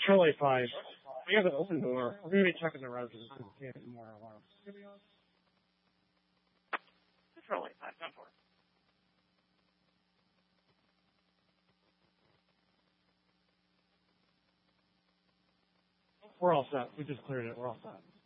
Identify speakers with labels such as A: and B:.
A: Trolley 5. We have an open door. We're going to be checking the residents and get more alarms.
B: Trolley 5, not 4.
A: We're all set. We just cleared it. We're all set.